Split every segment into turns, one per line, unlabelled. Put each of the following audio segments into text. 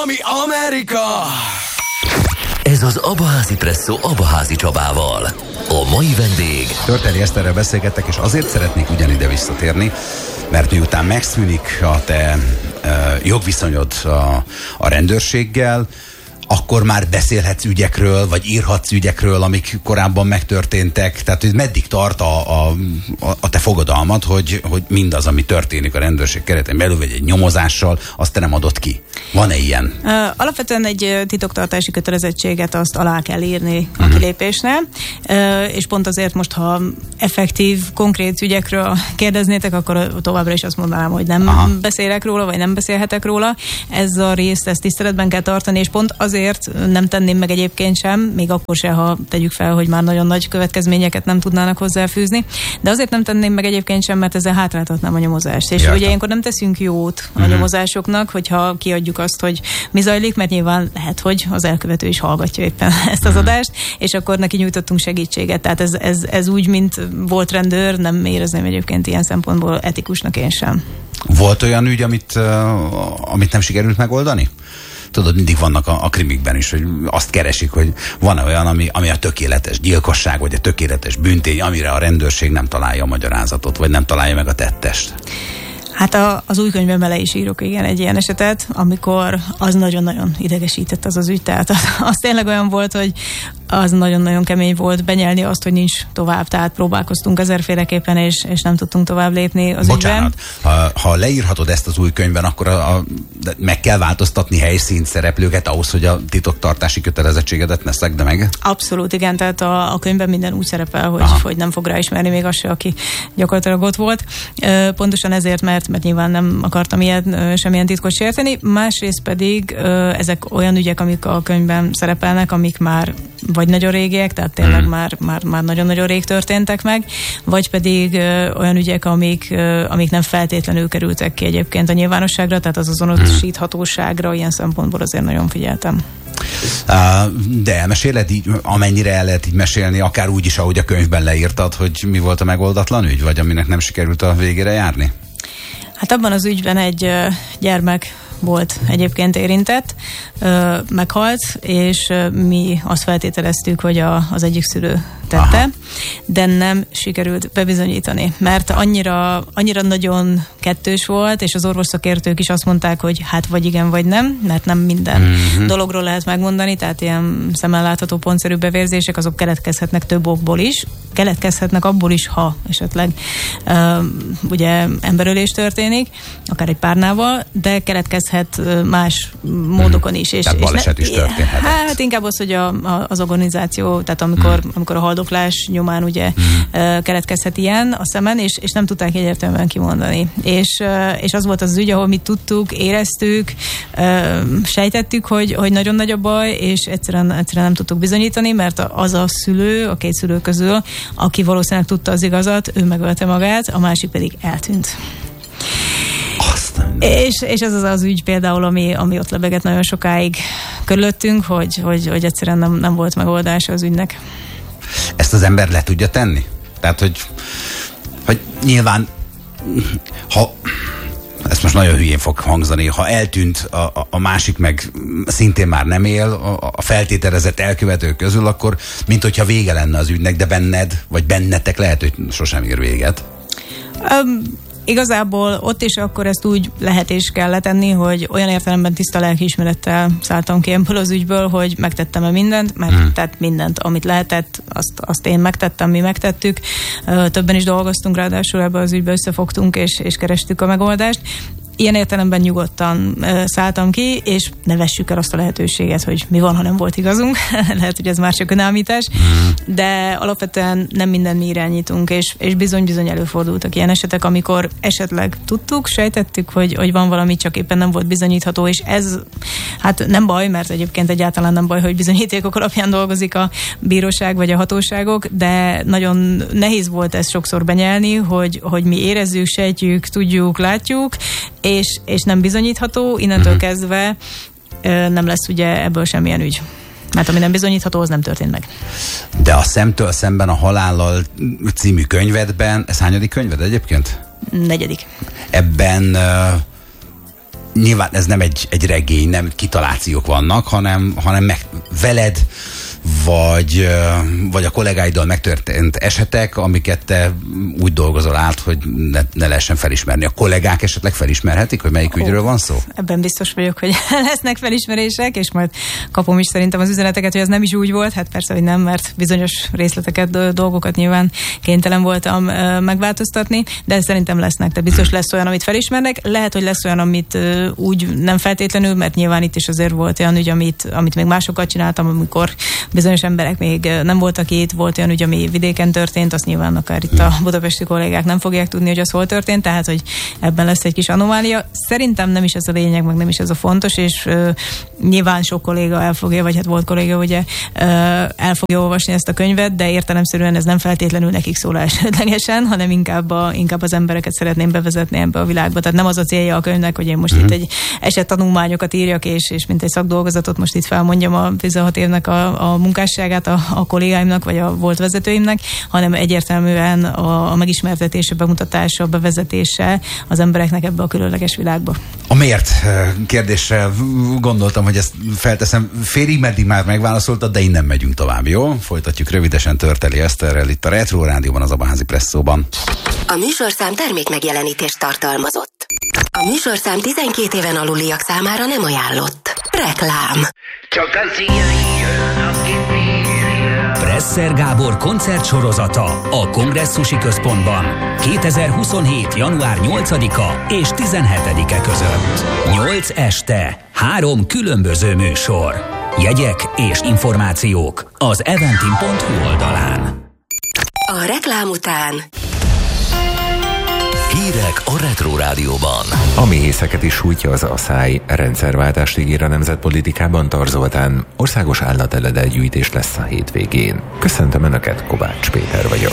Miami, Amerika!
Ez az Abaházi Presszó Abaházi Csabával. A mai vendég...
Törteli Eszterrel beszélgettek, és azért szeretnék ugyanide visszatérni, mert miután megszűnik a te jogviszonyod a rendőrséggel, akkor már beszélhetsz ügyekről, vagy írhatsz ügyekről, amik korábban megtörténtek. Tehát, hogy meddig tart a te fogadalmad, hogy mindaz, ami történik a rendőrség keretén belül, vagy egy nyomozással, azt te nem adod ki. Van-e ilyen?
Alapvetően egy titoktartási kötelezettséget azt alá kell írni a kilépésnél, és pont azért most, ha effektív, konkrét ügyekről kérdeznétek, akkor továbbra is azt mondanám, hogy nem beszélek róla, vagy nem beszélhetek róla. Ez a részt, ezt tiszteletben kell tartani, és pont azért nem tenném meg egyébként sem, még akkor se, ha tegyük fel, hogy már nagyon nagy következményeket nem tudnának hozzáfűzni, de azért nem tenném meg egyébként sem, mert ezzel hátráltatnám a nyomozást. És ugye ilyenkor nem teszünk jót a nyomozásoknak, hogyha kiadjuk azt, hogy mi zajlik, mert nyilván lehet, hogy az elkövető is hallgatja éppen ezt az adást, és akkor neki nyújtottunk segítséget. Tehát ez úgy, mint volt rendőr, nem érezném egyébként ilyen szempontból etikusnak én sem.
Volt olyan ügy, amit nem sikerült megoldani? Tudod, mindig vannak a krimikben is, hogy azt keresik, hogy van olyan, ami a tökéletes gyilkosság, vagy a tökéletes bűntény, amire a rendőrség nem találja a magyarázatot, vagy nem találja meg a tettest.
Hát az új könyvemben le is írok egy ilyen esetet, amikor az nagyon-nagyon idegesített az ügy. Tehát az tényleg olyan volt, hogy az nagyon-nagyon kemény volt benyelni azt, hogy nincs tovább. Tehát próbálkoztunk ezerféleképpen, és nem tudtunk tovább lépni az ügyben.
Ha leírhatod ezt az új könyvben, akkor meg kell változtatni helyszínt, szereplőket ahhoz, hogy a titoktartási kötelezettségedet ne szegd meg?
Abszolút, igen. Tehát a könyvben minden úgy szerepel, hogy nem fog ráismerni még az se, aki gyakorlatilag ott volt. Pontosan ezért, mert nyilván nem akartam semmilyen titkot sérteni. Másrészt pedig ezek olyan ügyek, amik a könyvben szerepelnek, amik már vagy nagyon régiek, tehát tényleg már nagyon-nagyon rég történtek meg, vagy pedig olyan ügyek, amik nem feltétlenül kerültek ki egyébként a nyilvánosságra, tehát az azonosíthatóságra ilyen szempontból azért nagyon figyeltem.
De elmeséled így, amennyire el lehet így mesélni, akár úgy is, ahogy a könyvben leírtad, hogy mi volt a megoldatlan ügy, vagy aminek nem sikerült a végére járni?
Hát abban az ügyben egy gyermek volt egyébként érintett, meghalt, és mi azt feltételeztük, hogy az egyik szülő tette, de nem sikerült bebizonyítani, mert annyira nagyon kettős volt, és az orvosszakértők is azt mondták, hogy hát vagy igen, vagy nem, mert nem minden dologról lehet megmondani, tehát ilyen szemmel látható pontszerű bevérzések, azok keletkezhetnek több okból is, keletkezhetnek abból is, ha esetleg ugye emberölés történik, akár egy párnával, de keletkezhet más módokon is.
Tehát baleset is történhet.
Hát inkább az, hogy az organizáció, tehát amikor a haldoklás nyomán ugye keletkezhet ilyen a szemen, és nem tudták egyértelműen kimondani. És az volt az ügy, ahol mi tudtuk, éreztük, sejtettük, hogy nagyon nagy a baj, és egyszerűen nem tudtuk bizonyítani, mert az a szülő, a két szülő közül, aki valószínűleg tudta az igazat, ő megölte magát, a másik pedig eltűnt. És ez az ügy például, ami ott lebegett nagyon sokáig körülöttünk, hogy egyszerűen nem volt megoldása az ügynek.
Ezt az ember le tudja tenni? Tehát, hogy nyilván, ha ezt most nagyon hülyén fog hangzani, ha eltűnt a másik meg szintén már nem él a feltételezett elkövetők közül, akkor mint hogyha vége lenne az ügynek, de benned, vagy bennetek lehet, hogy sosem ér véget.
Igazából ott is akkor ezt úgy lehet és kell letenni, hogy olyan értelemben tiszta lelkiismerettel szálltam ki ebből az ügyből, hogy megtettem-e mindent, tehát mindent, amit lehetett, azt én megtettem, mi megtettük. Többen is dolgoztunk, ráadásul ebbe az ügybe összefogtunk és kerestük a megoldást. Ilyen értelemben nyugodtan szálltam ki, és ne vessük el azt a lehetőséget, hogy mi van, ha nem volt igazunk. Lehet, hogy ez már csak önállítás, de alapvetően nem mindent mi irányítunk, és bizony előfordultak ilyen esetek, amikor esetleg tudtuk, sejtettük, hogy van valami, csak éppen nem volt bizonyítható, és ez hát nem baj, mert egyébként egyáltalán nem baj, hogy bizonyítékok alapján dolgozik a bíróság vagy a hatóságok, de nagyon nehéz volt ezt sokszor benyelni, hogy mi érezzük, sejtjük, tudjuk, látjuk, és nem bizonyítható, innentől kezdve nem lesz ugye ebből semmilyen ügy. Mert ami nem bizonyítható, az nem történt meg.
De a Szemtől szemben a halállal című könyvedben, ez hányadik könyved egyébként?
4.
Ebben nyilván ez nem egy regény, nem kitalációk vannak, hanem veled, vagy a kollégáiddal megtörtént esetek, amiket te úgy dolgozol át, hogy ne lehessen felismerni. A kollégák esetleg felismerhetik, hogy melyik ügyről van szó?
Ebben biztos vagyok, hogy lesznek felismerések, és majd kapom is szerintem az üzeneteket, hogy ez nem is úgy volt. Hát persze, hogy nem, mert bizonyos részleteket, dolgokat nyilván kénytelen voltam megváltoztatni, de szerintem lesznek. De biztos lesz olyan, amit felismernek. Lehet, hogy lesz olyan, amit úgy nem feltétlenül, mert nyilván itt is azért volt olyan ügy, amit még másokat csináltam, amikor bizonyos emberek még nem voltak itt, volt olyan ügy, ami vidéken történt, azt nyilván akár itt a budapesti kollégák nem fogják tudni, hogy az hol történt, tehát hogy ebben lesz egy kis anomália. Szerintem nem is ez a lényeg, meg nem is ez a fontos, és nyilván sok kolléga elfogja, vagy hát volt kolléga, ugye el fogja olvasni ezt a könyvet, de értelemszerűen ez nem feltétlenül nekik szól elsődlegesen, hanem inkább az embereket szeretném bevezetni ebbe a világba. Tehát nem az a célja a könyvnek, hogy én most itt egy esettanulmányokat írjak, és mint egy szakdolgozatot most itt felmondjam a 16 évnek a munkásságát a kollégáimnak, vagy a volt vezetőimnek, hanem egyértelműen a megismertetése, bemutatása, bevezetése az embereknek ebbe a különleges világba.
A miért kérdésre gondoltam, hogy ezt felteszem. Félig meddig már megválaszoltad, de innen megyünk tovább, jó? Folytatjuk rövidesen Törteli Eszterrel itt a Retro Rádióban, az Abaházi Presszóban.
A műsorszám termék megjelenítést tartalmazott. A műsorszám 12 éven aluliak számára nem ajánlott. Reklám.
Csak az ilyen,
Presser Gábor koncertsorozata a Kongresszusi Központban 2027. január 8-a és 17-e között. 8 este, 3 különböző műsor. Jegyek és információk az eventim.hu oldalán.
A reklám után
Hírek a Retro Rádióban.
A méhészeket is sújtja az aszály. Rendszerváltást ígér a nemzetpolitikában Tar Zoltán. Országos állateledegyűjtés lesz a hétvégén. Köszöntöm Önöket, Kovács Péter vagyok.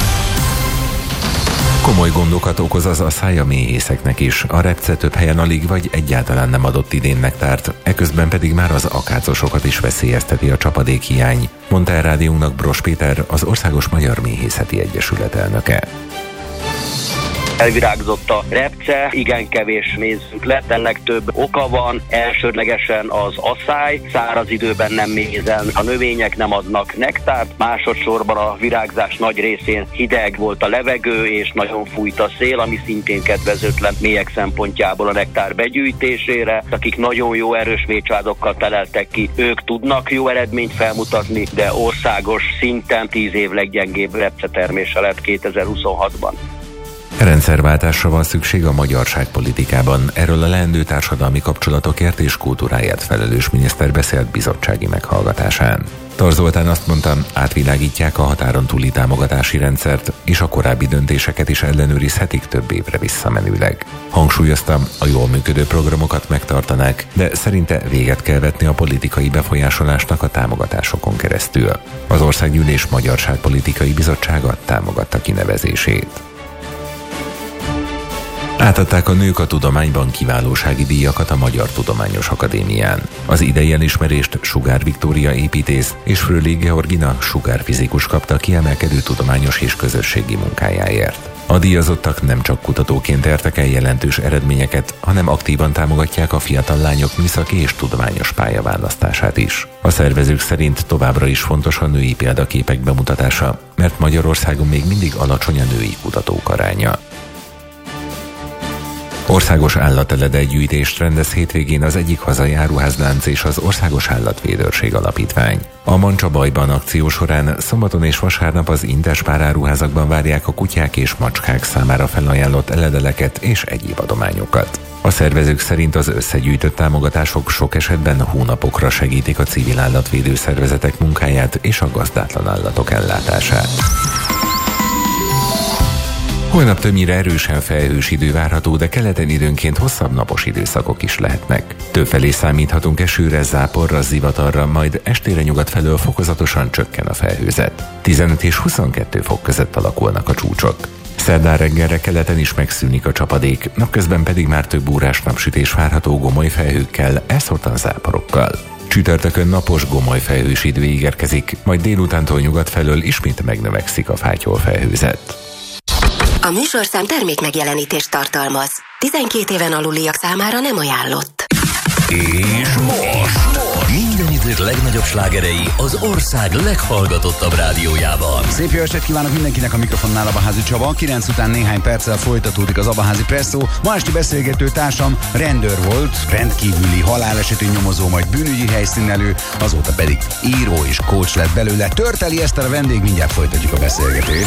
Komoly gondokat okoz az aszály a méhészeknek is. A repce több helyen alig vagy egyáltalán nem adott idén nektárt, eközben pedig már az akácosokat is veszélyezteti a csapadékhiány, mondta el rádiónak Bros Péter, az Országos Magyar Méhészeti Egyesület elnöke.
Elvirágzott a repce, igen kevés mézünk lett, ennek több oka van, elsődlegesen az aszály, száraz időben nem mézel, a növények nem adnak nektárt, másodszorban a virágzás nagy részén hideg volt a levegő, és nagyon fújt a szél, ami szintén kedvezőtlen méhek szempontjából a nektár begyűjtésére. Akik nagyon jó erős méhcsaládokkal teleltek ki, ők tudnak jó eredményt felmutatni, de országos szinten 10 év leggyengébb repcetermése lett 2026-ban.
Rendszerváltásra van szükség a magyarságpolitikában. Erről a leendő társadalmi kapcsolatokért és kultúráért felelős miniszter beszélt bizottsági meghallgatásán. Tar Zoltán azt mondta, átvilágítják a határon túli támogatási rendszert, és a korábbi döntéseket is ellenőrizhetik több évre visszamenőleg. Hangsúlyozta, a jól működő programokat megtartanák, de szerinte véget kell vetni a politikai befolyásolásnak a támogatásokon keresztül. Az Országgyűlés Magyarságpolitikai Bizottsága támogatta kinevezését. Átadták a Nők a Tudományban kiválósági díjakat a Magyar Tudományos Akadémián. Az idei elismerést Sugár Viktória építész és Fröhlich Georgina sugárfizikus kapta kiemelkedő tudományos és közösségi munkájáért. A díjazottak nem csak kutatóként értek el jelentős eredményeket, hanem aktívan támogatják a fiatal lányok műszaki és tudományos pályaválasztását is. A szervezők szerint továbbra is fontos a női példaképek bemutatása, mert Magyarországon még mindig alacsony a női kutatók aránya. Országos állateledegyűjtést rendez hétvégén az egyik hazai áruházlánc és az Országos Állatvédőrség Alapítvány. A Mancsabajban akció során szombaton és vasárnap az Interspár áruházakban várják a kutyák és macskák számára felajánlott eledeleket és egyéb adományokat. A szervezők szerint az összegyűjtött támogatások sok esetben hónapokra segítik a civil állatvédő szervezetek munkáját és a gazdátlan állatok ellátását. Holnap többnyire erősen felhős idő várható, de keleten időnként hosszabb napos időszakok is lehetnek. Többfelé számíthatunk esőre, záporra, zivatarra, majd estére nyugat felől fokozatosan csökken a felhőzet. 15 és 22 fok között alakulnak a csúcsok. Szerdán reggelre keleten is megszűnik a csapadék, napközben pedig már több órás napsütés várható gomoly felhőkkel, elszórtan záporokkal. Csütörtökön napos gomoly felhős idő ígérkezik, majd délutántól nyugat felől ismét megnövekszik a fátyol felhőzet.
A műsorszám termék megjelenítést tartalmaz. 12 éven aluliak számára nem ajánlott.
És most minden idők legnagyobb slágerei az ország leghallgatottabb rádiójában.
Szép jó estét kívánok mindenkinek, a mikrofonnál Abaházi Csaba. 9 után néhány perccel folytatódik az Abaházi Presszó. Ma esti beszélgető társam rendőr volt, rendkívüli halálesetű nyomozó, majd bűnügyi helyszínelő, azóta pedig író és coach lett belőle. Törteli Eszter a vendég, mindjárt folytatjuk a beszélgetést.